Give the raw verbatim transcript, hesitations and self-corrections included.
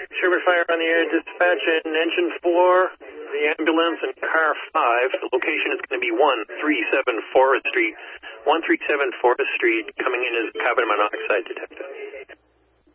Sherman Fire on the air, dispatch in engine four, the ambulance and car five. The location is going to be one three seven Forest Street. one three seven Forest Street, coming in as carbon monoxide detector.